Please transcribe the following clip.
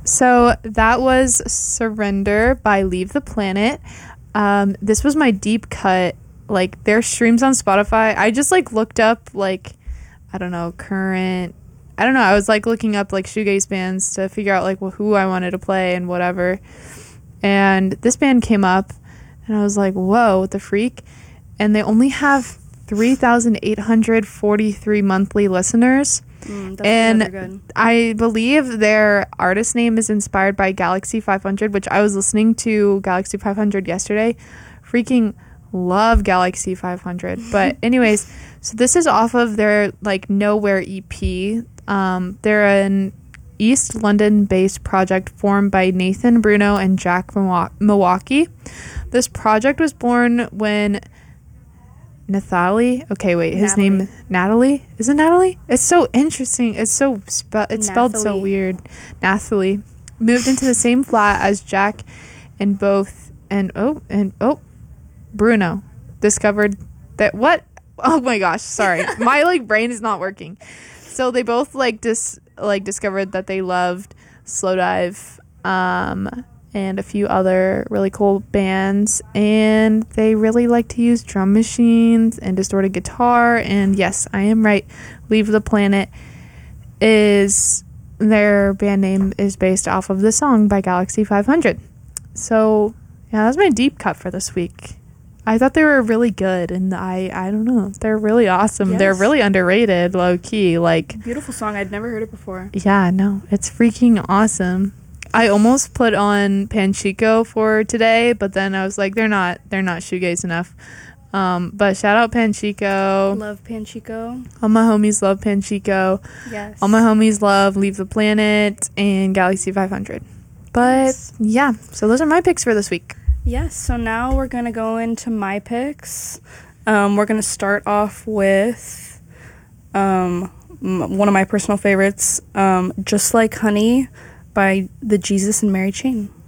So that was Surrender by Leave the Planet. This was my deep cut. Like, their streams on Spotify, I just, like, looked up, like, I don't know, I was, like, looking up, like, shoegaze bands to figure out, like, who I wanted to play and whatever. And this band came up, and I was like, whoa, what the freak? And they only have 3,843 monthly listeners. That's and good. I believe their artist name is inspired by Galaxy 500, which I was listening to Galaxy 500 yesterday. Freaking love Galaxy 500. But anyways, so this is off of their like Nowhere EP. They're an East London-based project formed by Nathan Bruno and Jack Milwaukee. This project was born when Natalie. Okay, wait. His name Natalie. Is it Natalie? It's so interesting. It's spelled so weird. Nathalie moved into the same flat as Jack, and Bruno discovered that what? Oh my gosh! Sorry, my like brain is not working. So they both discovered that they loved Slowdive, and a few other really cool bands, and they really like to use drum machines and distorted guitar. And yes, I am right. Leave the Planet is their band name is based off of the song by Galaxy 500. So yeah, that's my deep cut for this week. I thought they were really good, and I don't know, they're really awesome. Yes. They're really underrated, low key. Like, beautiful song. I'd never heard it before. Yeah, no, it's freaking awesome. I almost put on Panchico for today, but then I was like, they're not shoegaze enough. But shout out Panchico. Love Panchico. All my homies love Panchico. Yes. All my homies love Leave the Planet and Galaxy 500. But yeah, so those are my picks for this week. Yes, so now we're going to go into my picks. We're going to start off with one of my personal favorites, Just Like Honey by the Jesus and Mary Chain.